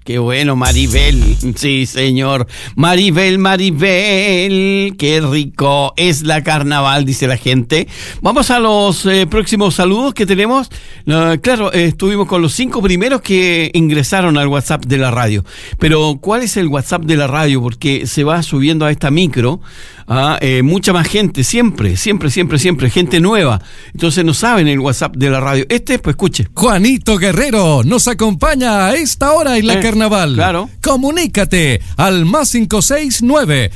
Qué bueno, Maribel. Sí, señor. Maribel, qué rico es la carnaval, dice la gente. Vamos a los próximos saludos que tenemos. Claro, estuvimos con los 5 primeros que ingresaron al WhatsApp de la radio. Pero, ¿cuál es el WhatsApp de la radio? Porque se va subiendo a esta micro mucha más gente, siempre, gente nueva. Entonces no saben el WhatsApp de la radio. Pues escuche. Juanito Guerrero nos acompaña a esta hora en la carnaval. Claro. Comunícate al +569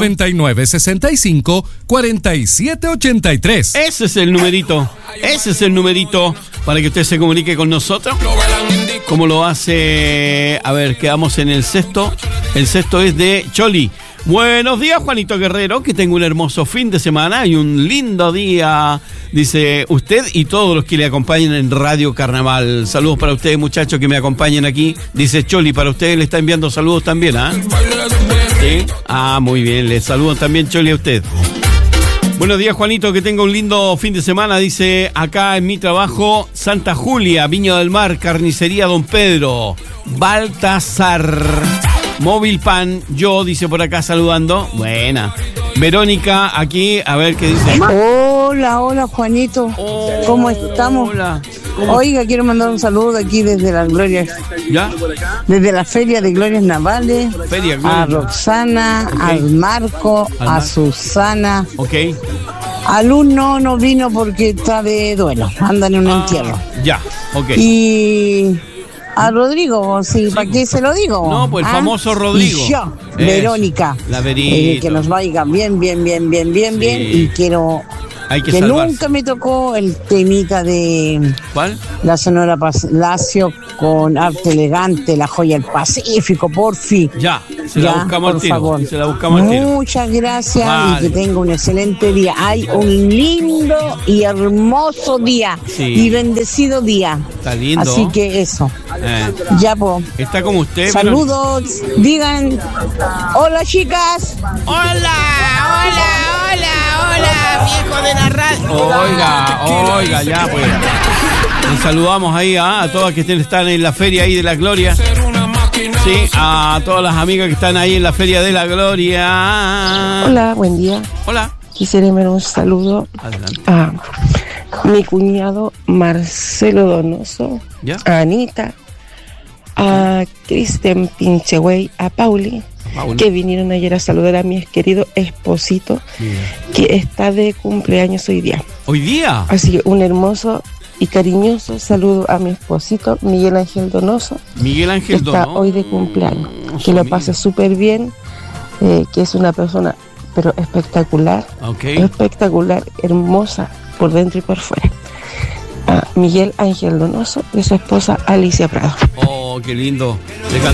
9965 4783. Ese es el numerito para que usted se comunique con nosotros. Como lo hace, a ver, quedamos en el sexto. El sexto es de Choli. Buenos días, Juanito Guerrero, que tenga un hermoso fin de semana y un lindo día, dice usted y todos los que le acompañan en Radio Carnaval. Saludos para ustedes, muchachos, que me acompañen aquí, dice Choli. Para ustedes le está enviando saludos también, ¿ah? ¿Sí? Muy bien, le saludo también, Choli, a usted. Buenos días, Juanito, que tenga un lindo fin de semana, dice acá en mi trabajo, Santa Julia, Viña del Mar, Carnicería Don Pedro, Baltasar. Móvil Pan, yo, dice por acá saludando. Buena. Verónica, aquí, a ver qué dice. Hola, Juanito. ¿Cómo estamos? Hola. Oiga, quiero mandar un saludo aquí desde las Glorias. ¿Ya? Desde la Feria de Glorias Navales. A Roxana, okay. Al Marco, a Susana. Ok. Al uno no vino porque está de duelo, anda en un entierro. Ya, ok. Y a Rodrigo, sí, ¿para qué se lo digo? No, pues el famoso Rodrigo. Y yo, Verónica. La Verita. Que nos vaya bien. Y quiero que nunca me tocó el temita de... ¿Cuál? La Sonora Palacio con Arte Elegante, La Joya del Pacífico, porfi. Ya, la buscamos al tiro. Favor. Se la buscamos al tiro. Muchas gracias, vale. Y que tenga un excelente día. Hay un lindo y hermoso día. Sí. Y bendecido día. Está lindo. Así que eso. Ya, po. Está como usted. Saludos. Pero... Digan, hola, chicas. Hola, viejo de la radio. Oiga, ya pues. Les saludamos ahí a todas que están en la feria ahí de la Gloria. Sí, a todas las amigas que están ahí en la feria de la Gloria. Hola, buen día. Hola. Quisiera enviar un saludo a mi cuñado Marcelo Donoso, ¿ya? A Anita, a Cristian Pinchewey, a Pauli, que vinieron ayer a saludar a mi querido esposito, que está de cumpleaños hoy día. ¿Hoy día? Así que un hermoso y cariñoso saludo a mi esposito, Miguel Ángel Donoso. Que está hoy de cumpleaños. Que lo pase súper bien, que es una persona, pero espectacular. Espectacular, hermosa por dentro y por fuera. A Miguel Ángel Donoso y su esposa Alicia Prado. Oh, qué lindo.